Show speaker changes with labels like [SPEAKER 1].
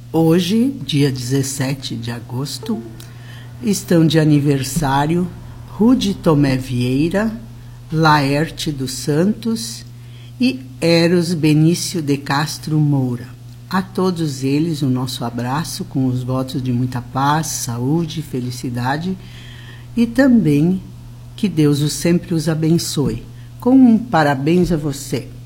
[SPEAKER 1] Hoje, dia 17 de agosto, estão de aniversário Rude Tomé Vieira, Laerte dos Santos e Eros Benício de Castro Moura. A todos eles o nosso abraço com os votos de muita paz, saúde, felicidade e também que Deus sempre os abençoe. Com um parabéns a você.